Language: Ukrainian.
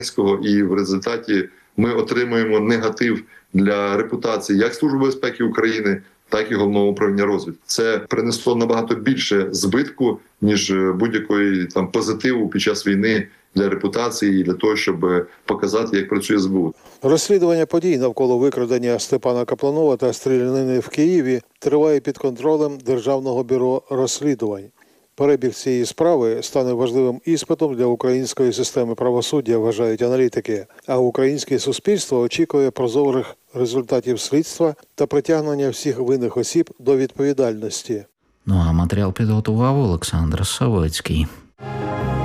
і в результаті ми отримуємо негатив для репутації як Служби безпеки України, так і Головного управління розвідки. Це принесло набагато більше збитку, ніж будь-якої позитиву під час війни для репутації і для того, щоб показати, як працює СБУ. Розслідування подій навколо викрадення Степана Капланова та стрілянини в Києві триває під контролем Державного бюро розслідувань. Перебіг цієї справи стане важливим іспитом для української системи правосуддя, вважають аналітики. А українське суспільство очікує прозорих результатів слідства та притягнення всіх винних осіб до відповідальності. Ну а матеріал підготував Олександр Савицький.